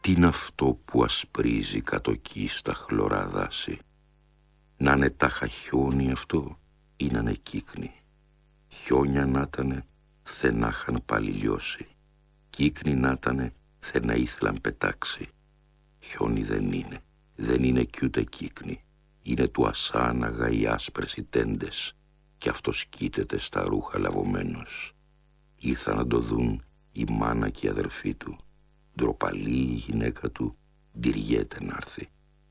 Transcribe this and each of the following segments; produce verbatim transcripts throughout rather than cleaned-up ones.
Τι είναι αυτό που ασπρίζει κατοκεί στα χλωρά δάση? Να είναι τάχα χιόνι αυτό ή να είναι κύκνη? Χιόνια να ήτανε, θε να είχαν πάλι λιώσει. Κύκνη να ήτανε, θε να ήθελαν πετάξει. Χιόνι δεν είναι, δεν είναι κι ούτε κύκνη. Είναι του ασάναγα οι άσπρες οι τέντες, κι αυτός κοίταται στα ρούχα λαβωμένος. Ήρθα να το δουν η μάνα και η αδερφή του. Ντροπαλή η γυναίκα του, ντυριέται να έρθει.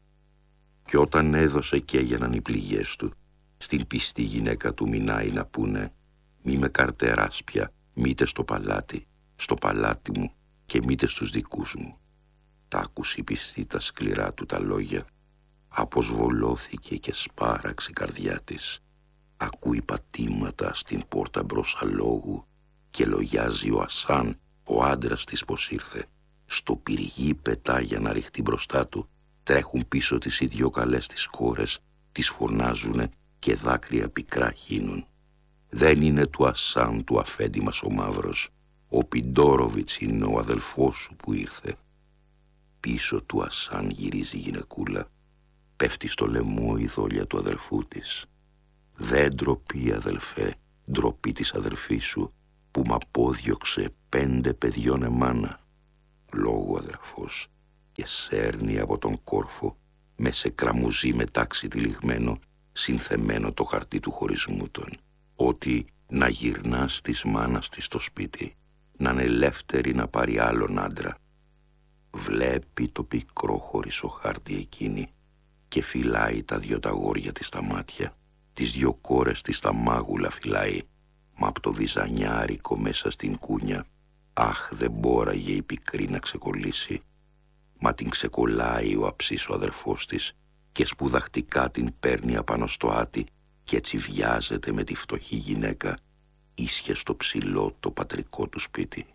Κι όταν έδωσε και έγιναν οι πληγές του, στην πιστή γυναίκα του μινάει να πούνε: μη με καρτεράς πια, μήτε στο παλάτι, στο παλάτι μου και μήτε στους δικούς μου. Τ' άκουσε η πιστή τα σκληρά του τα λόγια, αποσβολώθηκε και σπάραξε η καρδιά της. Ακούει πατήματα στην πόρτα μπρος αλόγου και λογιάζει ο Ασάν, ο άντρας της, πως ήρθε. Στο πυργί πετά για να ριχτεί μπροστά του, τρέχουν πίσω της οι δυο καλές τις κόρες, τις φωνάζουνε και δάκρυα πικρά χύνουν. Δεν είναι του Ασάν του αφέντη μας ο μαύρος, ο Πιντόροβιτς είναι ο αδελφός σου που ήρθε. Πίσω του Ασάν γυρίζει η γυναικούλα, πέφτει στο λαιμό η δόλια του αδελφού της. Δεν ντροπή, αδελφέ, ντροπή της αδελφής σου, που μ' απόδιωξε πέντε παιδιών εμάνα. Λόγω αδερφός και σέρνει από τον κόρφο με σε κραμουζί μετάξι τυλιγμένο, συνθεμένο το χαρτί του χωρισμού των, ότι να γυρνά της μάνας της στο σπίτι, να είναι ελεύθερη να πάρει άλλον άντρα. Βλέπει το πικρό χωρισό χάρτη εκείνη και φυλάει τα δυο τα γόρια της στα μάτια, τις δυο κόρες της στα μάγουλα φυλάει, μα απ' το βυζανιάρικο μέσα στην κούνια, αχ, δεν μπόραγε η πικρή να ξεκολλήσει. Μα την ξεκολλάει ο αψής ο αδερφός της και σπουδαχτικά την παίρνει απάνω στο άτι και έτσι βιάζεται με τη φτωχή γυναίκα ίσια στο ψηλό το πατρικό του σπίτι.